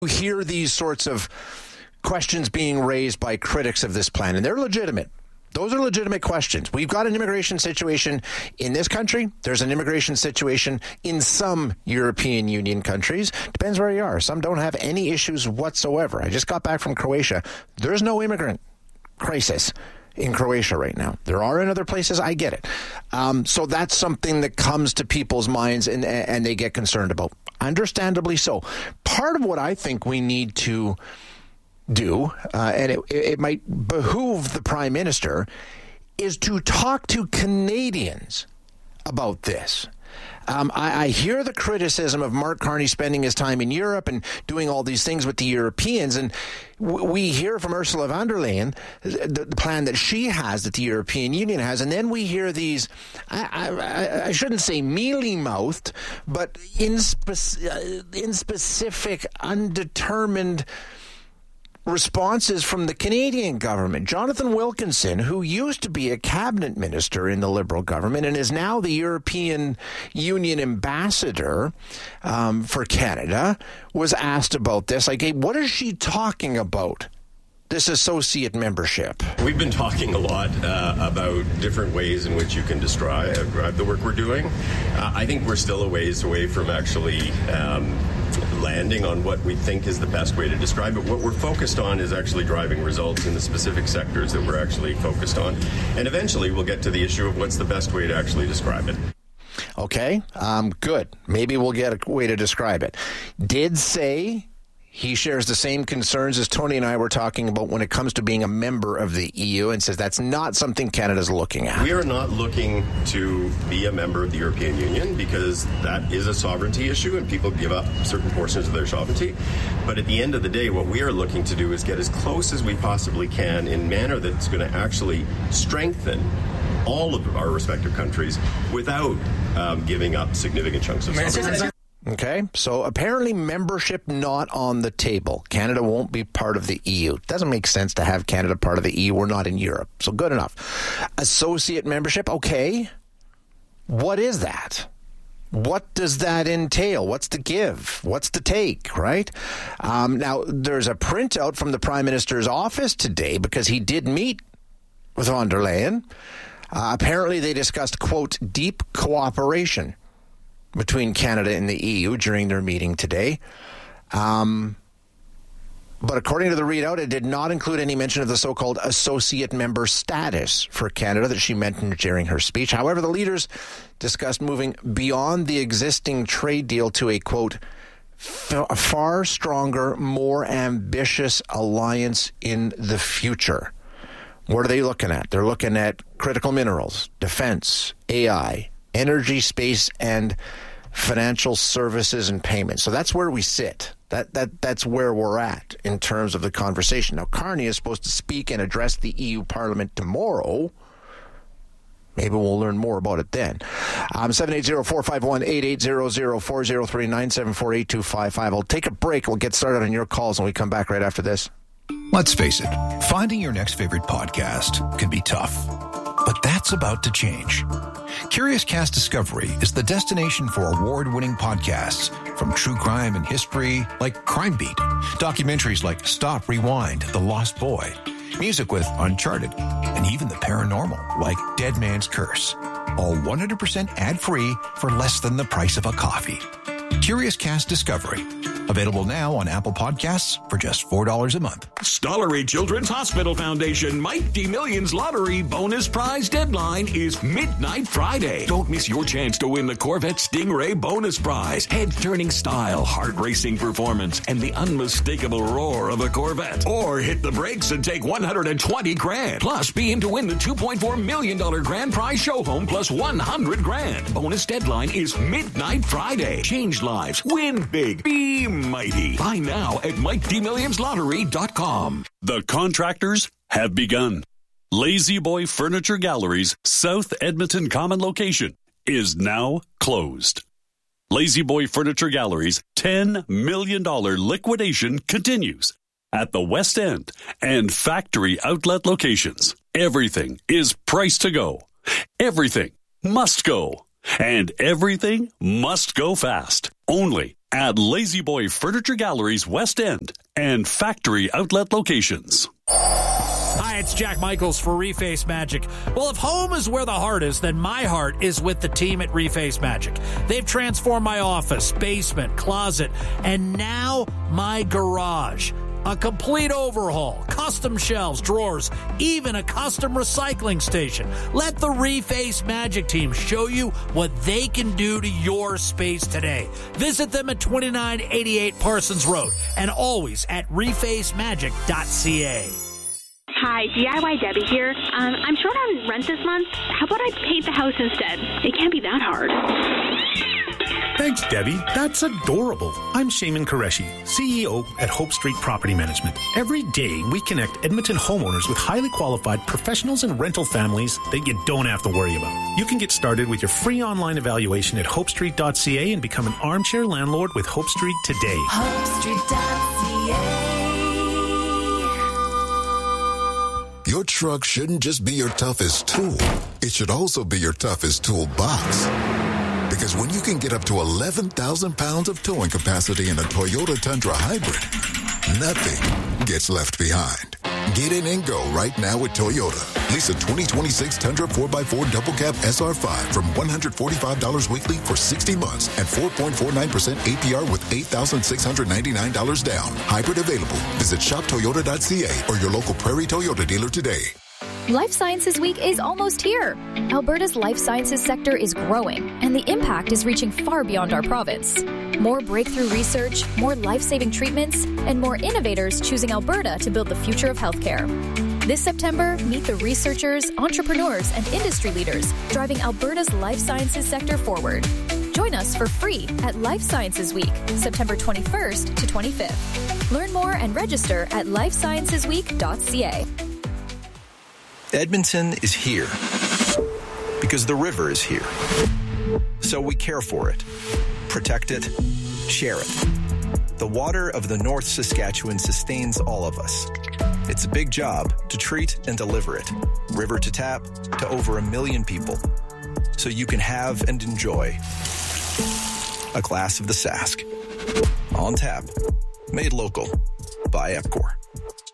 hear these sorts of questions being raised by critics of this plan, and they're legitimate. Those are legitimate questions. We've got an immigration situation in this country. There's an immigration situation in some European Union countries. Depends where you are. Some don't have any issues whatsoever. I just got back from Croatia. There's no immigrant crisis in Croatia right now. There are in other places. I get it. So that's something that comes to people's minds and they get concerned about. Understandably so. Part of what I think we need to do, and it might behoove the Prime Minister, is to talk to Canadians about this. I hear the criticism of Mark Carney spending his time in Europe and doing all these things with the Europeans, and we hear from Ursula von der Leyen the plan that she has, that the European Union has, and then we hear these, I shouldn't say mealy-mouthed, but inspecific, undetermined responses from the Canadian government. Jonathan Wilkinson, who used to be a cabinet minister in the Liberal government and is now the European Union ambassador for Canada, was asked about this. Like, hey, what is she talking about? This associate membership. We've been talking a lot about different ways in which you can describe the work we're doing. I think we're still a ways away from actually landing on what we think is the best way to describe it. What we're focused on is actually driving results in the specific sectors that we're actually focused on. And eventually we'll get to the issue of what's the best way to actually describe it. Okay, good. Maybe we'll get a way to describe it. Did say he shares the same concerns as Tony and I were talking about when it comes to being a member of the EU, and says that's not something Canada's looking at. We are not looking to be a member of the European Union because that is a sovereignty issue and people give up certain portions of their sovereignty. But at the end of the day, what we are looking to do is get as close as we possibly can in a manner that's going to actually strengthen all of our respective countries without giving up significant chunks of sovereignty. Okay, so apparently membership not on the table. Canada won't be part of the EU. Doesn't make sense to have Canada part of the EU. We're not in Europe, so good enough. Associate membership, okay. What is that? What does that entail? What's the give? What's the take, right? Now, there's a printout from the Prime Minister's office today because he did meet with von der Leyen. Apparently, they discussed, quote, deep cooperation between Canada and the EU during their meeting today. But according to the readout, it did not include any mention of the so-called associate member status for Canada that she mentioned during her speech. However, the leaders discussed moving beyond the existing trade deal to a, quote, far stronger, more ambitious alliance in the future. What are they looking at? They're looking at critical minerals, defense, AI, energy, space, and financial services and payments. So that's where we sit. That's where we're at in terms of the conversation. Now, Carney is supposed to speak and address the EU Parliament tomorrow. Maybe we'll learn more about it then. 780-451-8800, 403-974-8255. I'll take a break. We'll get started on your calls when we come back right after this. Let's face it, finding your next favorite podcast can be tough. But that's about to change. Curious Cast Discovery is the destination for award-winning podcasts from true crime and history like Crime Beat, documentaries like Stop, Rewind, The Lost Boy, music with Uncharted, and even the paranormal like Dead Man's Curse. All 100% ad-free for less than the price of a coffee. Curious Cast Discovery. Available now on Apple Podcasts for just $4 a month. Stollery Children's Hospital Foundation Mighty Millions Lottery bonus prize deadline is midnight Friday. Don't miss your chance to win the Corvette Stingray bonus prize. Head-turning style, heart-racing performance, and the unmistakable roar of a Corvette. Or hit the brakes and take $120,000. Plus, be in to win the $2.4 million grand prize show home plus $100,000. Bonus deadline is midnight Friday. Change lives. Win big. Be mighty. Buy now at MightyMillionsLottery.com. The contractors have begun. Lazy Boy Furniture Gallery's South Edmonton Common location is now closed. Lazy Boy Furniture Gallery's $10 million liquidation continues at the West End and factory outlet locations. Everything is priced to go. Everything must go. And everything must go fast. Only at Lazy Boy Furniture Galleries West End and factory outlet locations. Hi, it's Jack Michaels for Reface Magic. Well, if home is where the heart is, then my heart is with the team at Reface Magic. They've transformed my office, basement, closet, and now my garage. A complete overhaul, custom shelves, drawers, even a custom recycling station. Let the Reface Magic team show you what they can do to your space today. Visit them at 2988 Parsons Road and always at refacemagic.ca. Hi, DIY Debbie here. I'm short on rent this month. How about I paint the house instead? It can't be that hard. Thanks, Debbie. That's adorable. I'm Shaman Qureshi, CEO at Hope Street Property Management. Every day, we connect Edmonton homeowners with highly qualified professionals and rental families that you don't have to worry about. You can get started with your free online evaluation at hopestreet.ca and become an armchair landlord with Hope Street today. hopestreet.ca. Your truck shouldn't just be your toughest tool. It should also be your toughest toolbox. Because when you can get up to 11,000 pounds of towing capacity in a Toyota Tundra Hybrid, nothing gets left behind. Get in and go right now with Toyota. Lease a 2026 Tundra 4x4 Double Cab SR5 from $145 weekly for 60 months at 4.49% APR with $8,699 down. Hybrid available. Visit shoptoyota.ca or your local Prairie Toyota dealer today. Life Sciences Week is almost here. Alberta's life sciences sector is growing, and the impact is reaching far beyond our province. More breakthrough research, more life-saving treatments, and more innovators choosing Alberta to build the future of healthcare. This September, meet the researchers, entrepreneurs, and industry leaders driving Alberta's life sciences sector forward. Join us for free at Life Sciences Week, September 21st to 25th. Learn more and register at lifesciencesweek.ca. Edmonton is here because the river is here. So we care for it, protect it, share it. The water of the North Saskatchewan sustains all of us. It's a big job to treat and deliver it, river to tap, to over 1 million people, so you can have and enjoy a glass of the Sask. On tap, made local by Epcor.